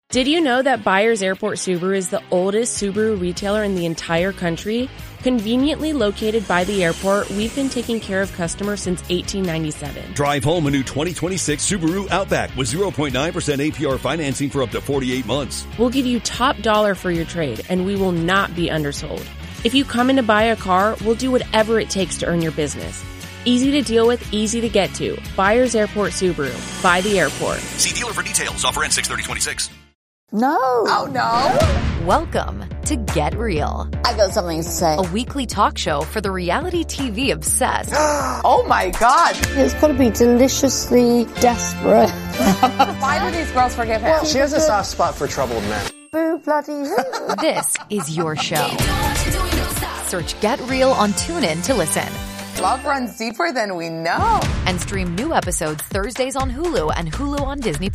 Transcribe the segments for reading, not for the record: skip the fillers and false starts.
Did you know that Byers Airport Subaru is the oldest Subaru retailer in the entire country? Conveniently located by the airport, we've been taking care of customers since 1897. Drive home a new 2026 Subaru Outback with 0.9% APR financing for up to 48 months. We'll give you top dollar for your trade, and we will not be undersold. If you come in to buy a car, we'll do whatever it takes to earn your business. Easy to deal with, easy to get to. Byers Airport Subaru. By the airport. See dealer for details. Offer ends 6/30/26. No. Oh, no. Welcome to Get Real. I got something to say. A weekly talk show for the reality TV obsessed. Oh, my God. It's got to be deliciously desperate. Why do these girls forgive him? She has a soft spot for troubled men. Boo bloody who? This is your show. Search Get Real on TuneIn to listen. Love runs deeper than we know. And stream new episodes Thursdays on Hulu and Hulu on Disney+.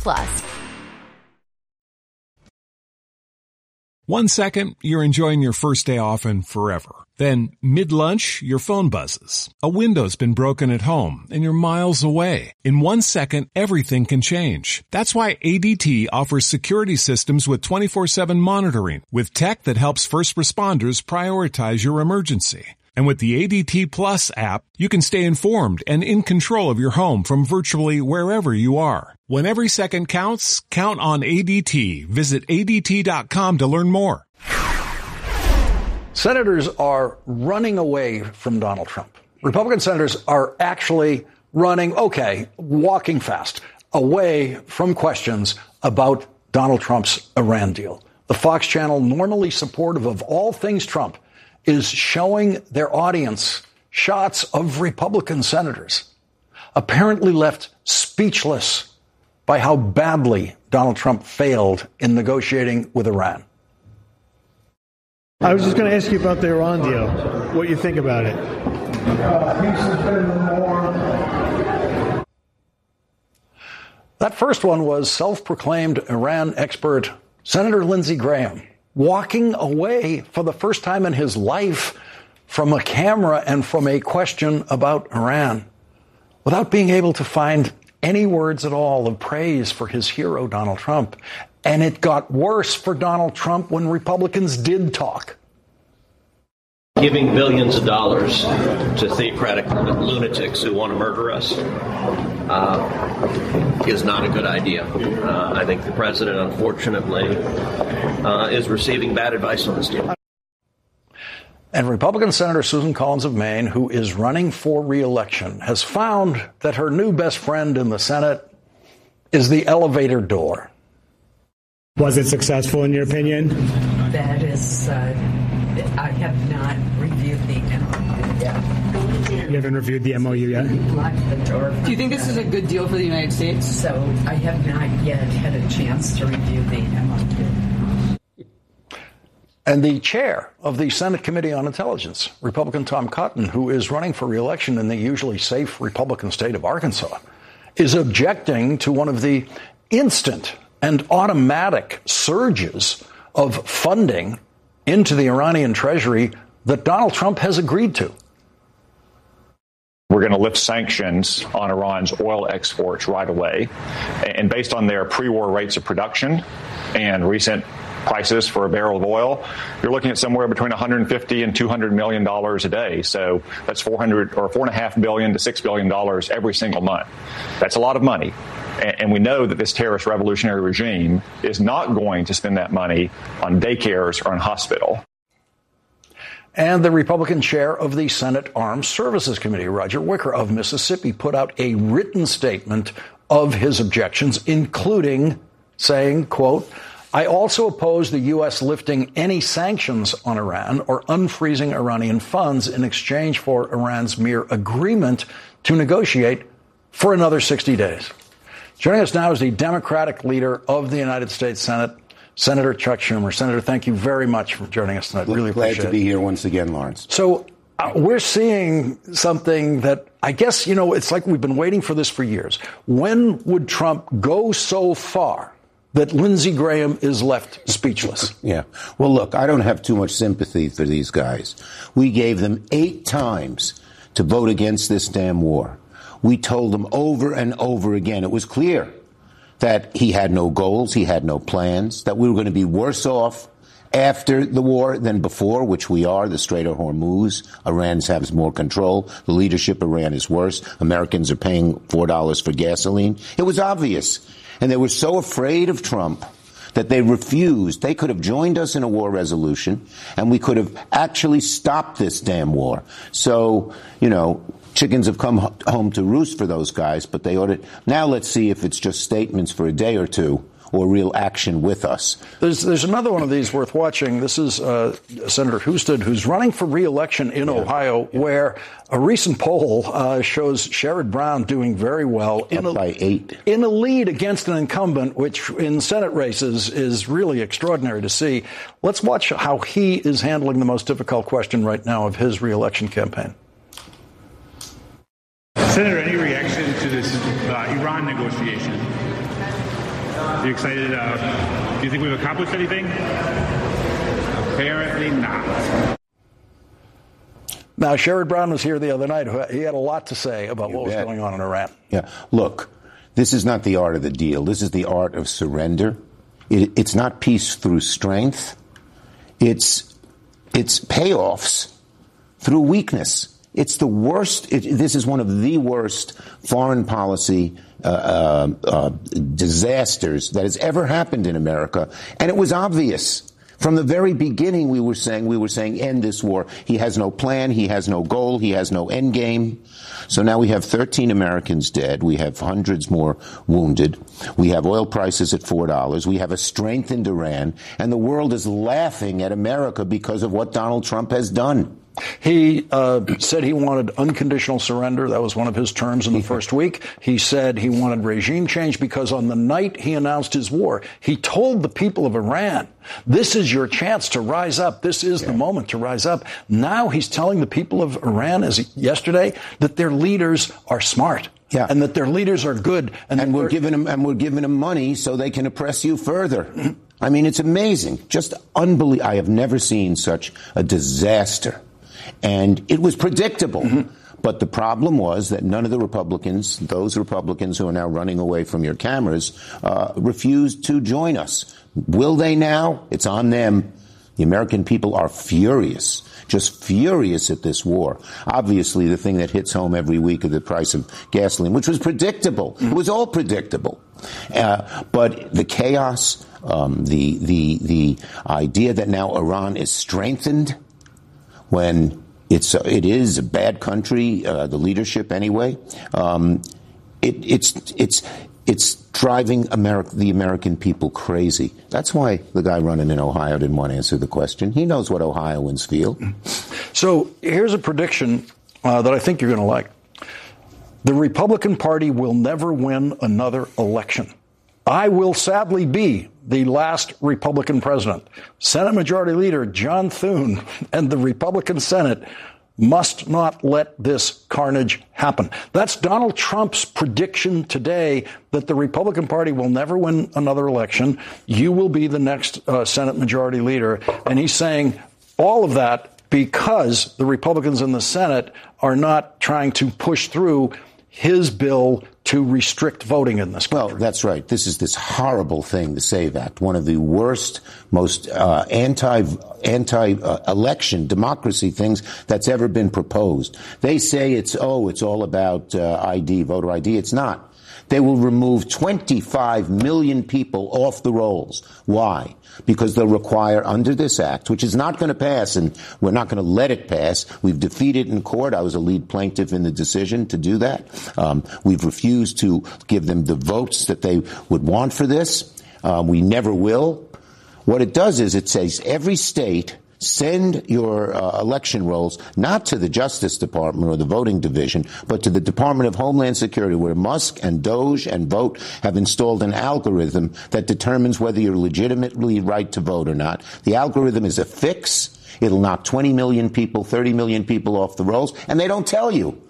1 second, you're enjoying your first day off and forever. Then, mid-lunch, your phone buzzes. A window's been broken at home and you're miles away. In 1 second, everything can change. That's why ADT offers security systems with 24/7 monitoring, with tech that helps first responders prioritize your emergency. And with the ADT Plus app, you can stay informed and in control of your home from virtually wherever you are. When every second counts, count on ADT. Visit ADT.com to learn more. Senators are running away from Donald Trump. Republican senators are actually walking fast, away from questions about Donald Trump's Iran deal. The Fox channel, normally supportive of all things Trump, is showing their audience shots of Republican senators apparently left speechless by how badly Donald Trump failed in negotiating with Iran. I was just going to ask you about the Iran deal, what you think about it. That first one was self-proclaimed Iran expert Senator Lindsey Graham, walking away for the first time in his life from a camera and from a question about Iran without being able to find any words at all of praise for his hero, Donald Trump. And it got worse for Donald Trump when Republicans did talk. Giving billions of dollars to theocratic lunatics who want to murder us is not a good idea. I think the president, unfortunately, is receiving bad advice on this deal. And Republican Senator Susan Collins of Maine, who is running for re-election, has found that her new best friend in the Senate is the elevator door. Was it successful in your opinion? That is, I have not reviewed the MOU yet. You haven't reviewed the MOU yet? Locked the door. Do you think this is a good deal for the United States? So I have not yet had a chance to review the MOU. And the chair of the Senate Committee on Intelligence, Republican Tom Cotton, who is running for re-election in the usually safe Republican state of Arkansas, is objecting to one of the instant and automatic surges of funding into the Iranian treasury that Donald Trump has agreed to. We're going to lift sanctions on Iran's oil exports right away. And based on their pre-war rates of production and recent prices for a barrel of oil, you're looking at somewhere between $150 and $200 million a day. So that's $4.5 billion to $6 billion every single month. That's a lot of money. And we know that this terrorist revolutionary regime is not going to spend that money on daycares or on hospital. And the Republican chair of the Senate Armed Services Committee, Roger Wicker of Mississippi, put out a written statement of his objections, including saying, quote, I also oppose the U.S. lifting any sanctions on Iran or unfreezing Iranian funds in exchange for Iran's mere agreement to negotiate for another 60 days. Joining us now is the Democratic leader of the United States Senate, Senator Chuck Schumer. Senator, thank you very much for joining us tonight. Really appreciate it. Glad to be here once again, Lawrence. So we're seeing something that I guess, it's like we've been waiting for this for years. When would Trump go so far that Lindsey Graham is left speechless? Yeah. Well, look, I don't have too much sympathy for these guys. We gave them 8 times to vote against this damn war. We told them over and over again. It was clear that he had no goals, he had no plans, that we were going to be worse off after the war than before, which we are. The Strait of Hormuz, Iran has more control. The leadership of Iran is worse. Americans are paying $4 for gasoline. It was obvious. And they were so afraid of Trump that they refused. They could have joined us in a war resolution, and we could have actually stopped this damn war. So, chickens have come home to roost for those guys, but they ought to. Now let's see if it's just statements for a day or two or real action with us. There's another one of these worth watching. This is Senator Husted, who's running for re-election in Ohio, where a recent poll shows Sherrod Brown doing very well by 8 in a lead against an incumbent, which in Senate races is really extraordinary to see. Let's watch how he is handling the most difficult question right now of his re-election campaign. Senator, any reaction to this Iran negotiation? Are you excited? Do you think we've accomplished anything? Apparently not. Now, Sherrod Brown was here the other night. He had a lot to say about what was going on in Iran. Yeah. Look, this is not the art of the deal. This is the art of surrender. It's not peace through strength. It's payoffs through weakness. It's the worst. This is one of the worst foreign policy disasters that has ever happened in America. And it was obvious. From the very beginning, we were saying, end this war. He has no plan. He has no goal. He has no end game. So now we have 13 Americans dead. We have hundreds more wounded. We have oil prices at $4. We have a strengthened Iran. And the world is laughing at America because of what Donald Trump has done. He said he wanted unconditional surrender. That was one of his terms in the first week. He said he wanted regime change because on the night he announced his war, he told the people of Iran, this is your chance to rise up. This is the moment to rise up. Now he's telling the people of Iran, as yesterday, that their leaders are smart. Yeah. And that their leaders are good. And we're giving them money so they can oppress you further. I mean, it's amazing. Just unbelievable. I have never seen such a disaster. And it was predictable. But the problem was that none of the Republicans, those Republicans who are now running away from your cameras, refused to join us. Will they now? It's on them. The American people are furious, just furious at this war. Obviously, the thing that hits home every week is the price of gasoline, which was predictable. It was all predictable. But the chaos, the idea that now Iran is strengthened when it is a bad country, the leadership anyway, it's driving the American people crazy. That's why the guy running in Ohio didn't want to answer the question. He knows what Ohioans feel. So here's a prediction that I think you're going to like. The Republican Party will never win another election. I will sadly be the last Republican president. Senate Majority Leader John Thune and the Republican Senate must not let this carnage happen. That's Donald Trump's prediction today, that the Republican Party will never win another election. You will be the next Senate Majority Leader. And he's saying all of that because the Republicans in the Senate are not trying to push through his bill to restrict voting in this country. Well, that's right. This is this horrible thing, the SAVE Act, one of the worst, most anti-election democracy things that's ever been proposed. They say it's all about ID, voter ID. It's not. They will remove 25 million people off the rolls. Why? Because they'll require under this act, which is not going to pass, and we're not going to let it pass. We've defeated in court. I was a lead plaintiff in the decision to do that. We've refused to give them the votes that they would want for this. We never will. What it does is it says every state send your election rolls not to the Justice Department or the voting division, but to the Department of Homeland Security, where Musk and Doge and Vote have installed an algorithm that determines whether you're legitimately right to vote or not. The algorithm is a fix. It'll knock 20 million people, 30 million people off the rolls, and they don't tell you.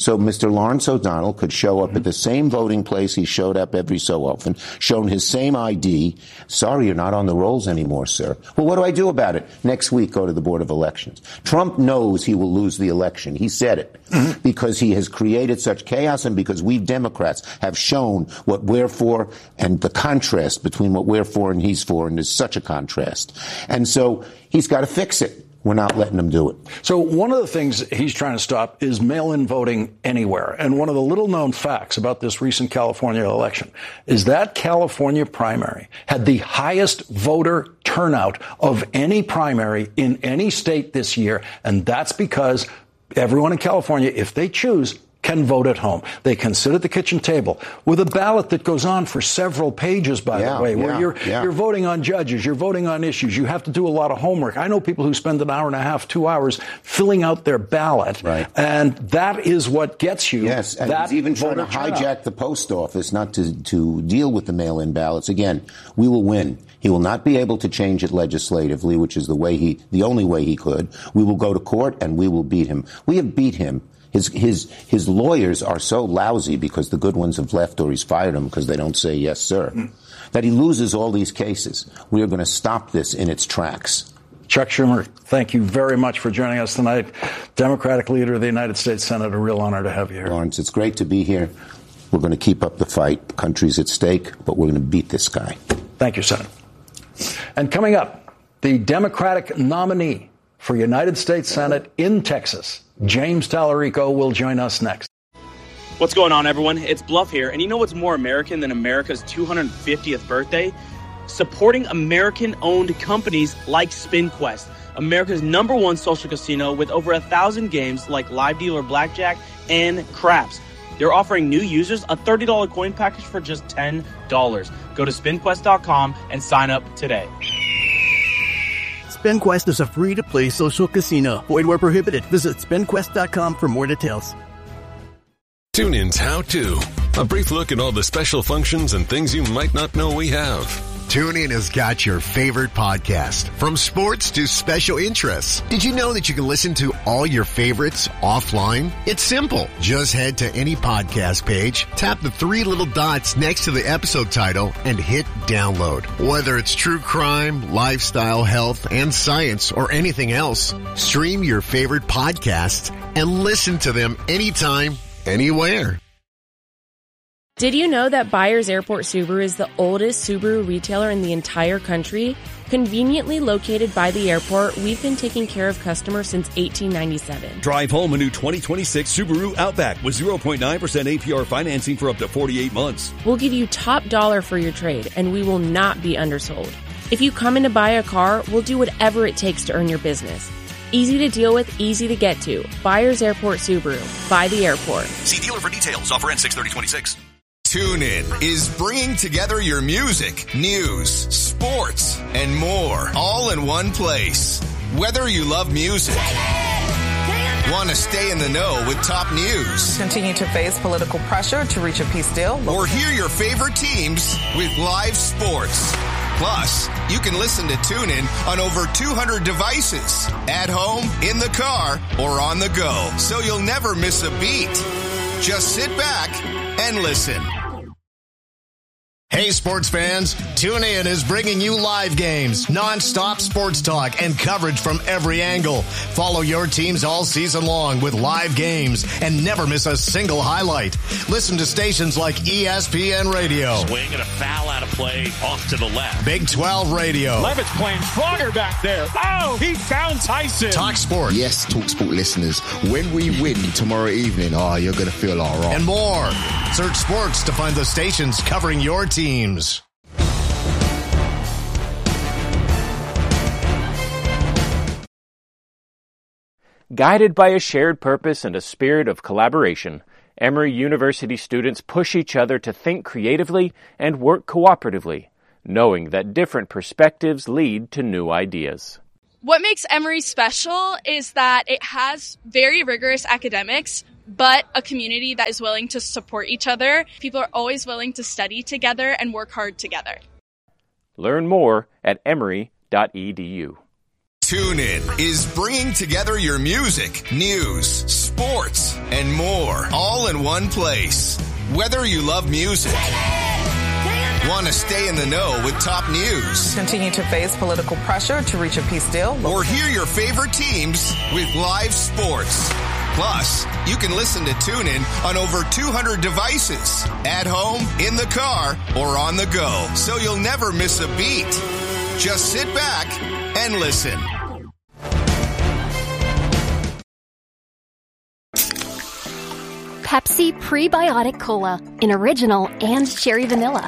So Mr. Lawrence O'Donnell could show up at the same voting place he showed up every so often, shown his same ID. Sorry, you're not on the rolls anymore, sir. Well, what do I do about it? Next week, go to the Board of Elections. Trump knows he will lose the election. He said it. Because he has created such chaos and because we Democrats have shown what we're for and the contrast between what we're for and he's for, and there's such a contrast. And so he's got to fix it. We're not letting him do it. So one of the things he's trying to stop is mail-in voting anywhere. And one of the little-known facts about this recent California election is that California primary had the highest voter turnout of any primary in any state this year. And that's because everyone in California, if they choose, can vote at home. They can sit at the kitchen table with a ballot that goes on for several pages, by the way, where you're voting on judges, you're voting on issues. You have to do a lot of homework. I know people who spend an hour and a half, 2 hours filling out their ballot. Right. And that is what gets you. Yes, and he's even trying to hijack the post office not to deal with the mail-in ballots. Again, we will win. He will not be able to change it legislatively, which is the only way he could. We will go to court and we will beat him. We have beat him. His lawyers are so lousy because the good ones have left or he's fired them because they don't say yes, sir, that he loses all these cases. We are going to stop this in its tracks. Chuck Schumer, thank you very much for joining us tonight. Democratic leader of the United States Senate, a real honor to have you here. Lawrence, it's great to be here. We're going to keep up the fight. The country's at stake, but we're going to beat this guy. Thank you, Senator. And coming up, the Democratic nominee for United States Senate in Texas, James Tallarico, will join us next. What's going on, everyone? It's Bluff here. And you know what's more American than America's 250th birthday? Supporting American-owned companies like SpinQuest, America's #1 social casino with over 1,000 games like Live Dealer Blackjack and Craps. They're offering new users a $30 coin package for just $10. Go to SpinQuest.com and sign up today. SpinQuest is a free-to-play social casino. Void where prohibited. Visit SpinQuest.com for more details. TuneIn's How To. A brief look at all the special functions and things you might not know we have. TuneIn has got your favorite podcast, from sports to special interests. Did you know that you can listen to all your favorites offline? It's simple. Just head to any podcast page, tap the 3 little dots next to the episode title, and hit download. Whether it's true crime, lifestyle, health, and science, or anything else, stream your favorite podcasts and listen to them anytime, anywhere. Did you know that Byers Airport Subaru is the oldest Subaru retailer in the entire country? Conveniently located by the airport, we've been taking care of customers since 1897. Drive home a new 2026 Subaru Outback with 0.9% APR financing for up to 48 months. We'll give you top dollar for your trade, and we will not be undersold. If you come in to buy a car, we'll do whatever it takes to earn your business. Easy to deal with, easy to get to. Byers Airport Subaru. By the airport. See dealer for details. Offer ends 6/30/26. TuneIn is bringing together your music, news, sports, and more, all in one place. Whether you love music, want to stay in the know with top news, Continue to face political pressure to reach a peace deal, or hear your favorite teams with live sports. Plus, you can listen to TuneIn on over 200 devices, at home, in the car, or on the go, so you'll never miss a beat. Just sit back and listen. Hey, sports fans, TuneIn is bringing you live games, non-stop sports talk, and coverage from every angle. Follow your teams all season long with live games and never miss a single highlight. Listen to stations like ESPN Radio. Swing and a foul out of play off to the left. Big 12 Radio. Levitt's playing stronger back there. Oh, he found Tyson. Talk Sport. Yes, Talk Sport listeners, when we win tomorrow evening, you're going to feel all right. And more. Search sports to find the stations covering your teams. Guided by a shared purpose and a spirit of collaboration, Emory University students push each other to think creatively and work cooperatively, knowing that different perspectives lead to new ideas. What makes Emory special is that it has very rigorous academics, but a community that is willing to support each other. People are always willing to study together and work hard together. Learn more at emory.edu. TuneIn is bringing together your music, news, sports, and more all in one place. Whether you love music, want to stay in the know with top news, continue to face political pressure to reach a peace deal, or hear your favorite teams with live sports. Plus, you can listen to TuneIn on over 200 devices, at home, in the car, or on the go, so you'll never miss a beat. Just sit back and listen. Pepsi Prebiotic Cola in original and cherry vanilla.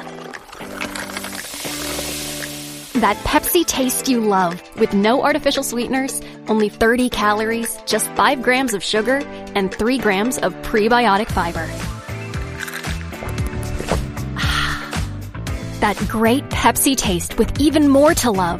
That Pepsi taste you love with no artificial sweeteners, only 30 calories, just 5 grams of sugar, and 3 grams of prebiotic fiber. That great Pepsi taste with even more to love.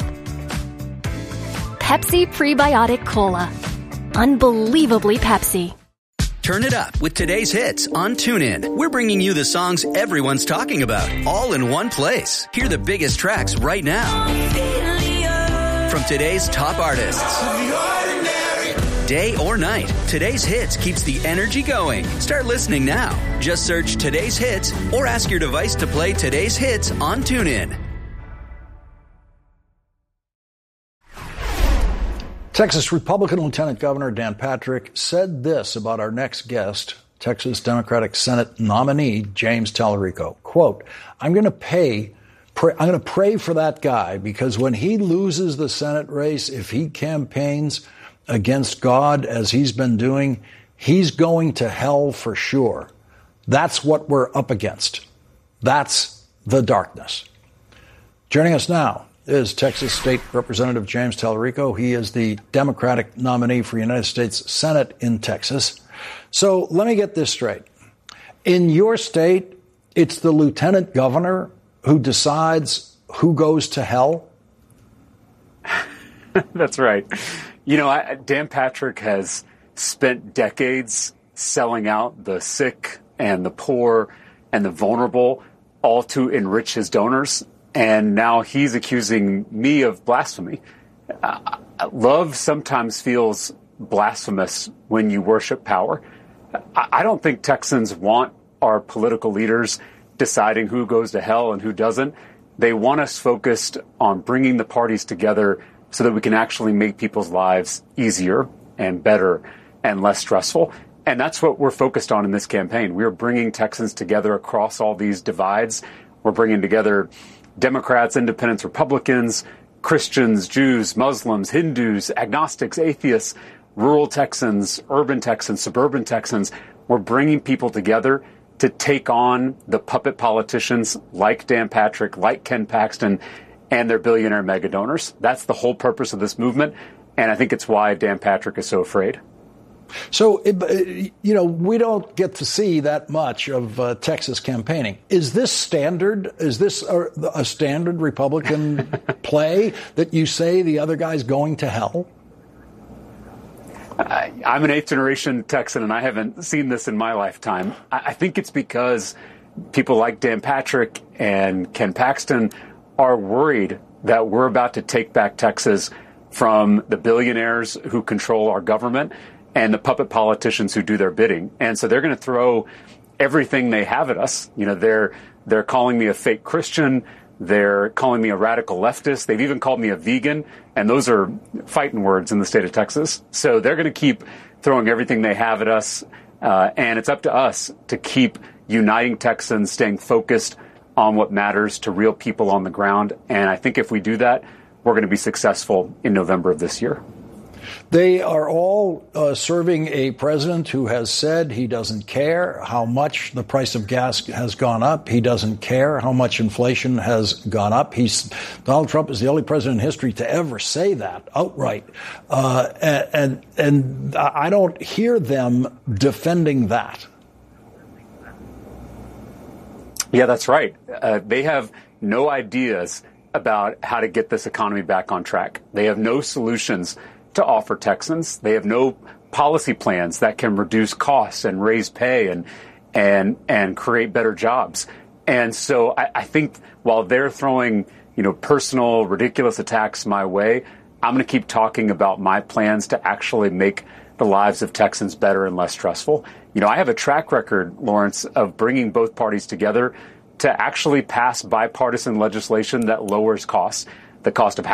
Pepsi Prebiotic Cola. Unbelievably Pepsi. Turn it up with today's hits on TuneIn. We're bringing you the songs everyone's talking about, all in one place. Hear the biggest tracks right now from today's top artists. Day or night, today's hits keeps the energy going. Start listening now. Just search today's hits or ask your device to play today's hits on TuneIn. Texas Republican Lieutenant Governor Dan Patrick said this about our next guest, Texas Democratic Senate nominee James Tallarico. Quote, I'm going to pray for that guy because when he loses the Senate race, if he campaigns against God as he's been doing, he's going to hell for sure. That's what we're up against. That's the darkness. Joining us now is Texas State Representative James Tallarico. He is the Democratic nominee for United States Senate in Texas. So let me get this straight. In your state, it's the lieutenant governor who decides who goes to hell? That's right. You know, Dan Patrick has spent decades selling out the sick and the poor and the vulnerable, all to enrich his donors. And now he's accusing me of blasphemy. Love sometimes feels blasphemous when you worship power. I don't think Texans want our political leaders deciding who goes to hell and who doesn't. They want us focused on bringing the parties together so that we can actually make people's lives easier and better and less stressful. And that's what we're focused on in this campaign. We're bringing Texans together across all these divides. We're bringing together Democrats, independents, Republicans, Christians, Jews, Muslims, Hindus, agnostics, atheists, rural Texans, urban Texans, suburban Texans. We're bringing people together to take on the puppet politicians like Dan Patrick, like Ken Paxton, and their billionaire mega donors. That's the whole purpose of this movement, and I think it's why Dan Patrick is so afraid. So, we don't get to see that much of Texas campaigning. Is this standard? Is this a standard Republican play that you say the other guy's going to hell? I'm an 8th generation Texan, and I haven't seen this in my lifetime. I think it's because people like Dan Patrick and Ken Paxton are worried that we're about to take back Texas from the billionaires who control our government and the puppet politicians who do their bidding. And so they're going to throw everything they have at us. You know, they're calling me a fake Christian. They're calling me a radical leftist. They've even called me a vegan. And those are fighting words in the state of Texas. So they're going to keep throwing everything they have at us. And it's up to us to keep uniting Texans, staying focused on what matters to real people on the ground. And I think if we do that, we're going to be successful in November of this year. They are all serving a president who has said he doesn't care how much the price of gas has gone up. He doesn't care how much inflation has gone up. Donald Trump is the only president in history to ever say that outright. And I don't hear them defending that. Yeah, that's right. They have no ideas about how to get this economy back on track. They have no solutions to offer Texans. They have no policy plans that can reduce costs and raise pay and create better jobs. And so I think while they're throwing, personal, ridiculous attacks my way, I'm going to keep talking about my plans to actually make the lives of Texans better and less stressful. You know, I have a track record, Lawrence, of bringing both parties together to actually pass bipartisan legislation that lowers costs, the cost of